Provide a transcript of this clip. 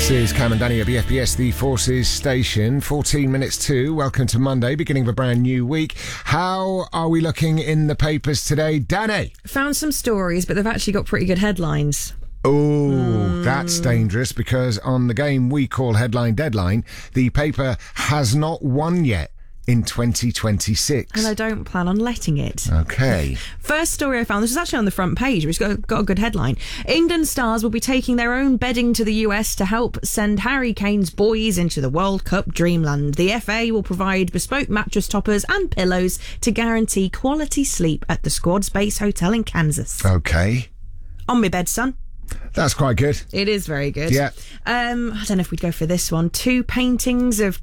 This is Cam and Danny at BFBS, the Forces station. 14 minutes to. Welcome to Monday, beginning of a brand new week. How are we looking in the papers today, Danny? Found some stories, but they've actually got pretty good headlines. Oh, that's dangerous, because on the game we call Headline Deadline, the paper has not won yet in 2026. And I don't plan on letting it. Okay. First story I found, this was actually on the front page, which got a good headline. England stars will be taking their own bedding to the US to help send Harry Kane's boys into the World Cup dreamland. The FA will provide bespoke mattress toppers and pillows to guarantee quality sleep at the squad's base hotel in Kansas. Okay. On my bed, son. That's quite good. It is very good. Yeah. I don't know if we'd go for this one. 2 paintings of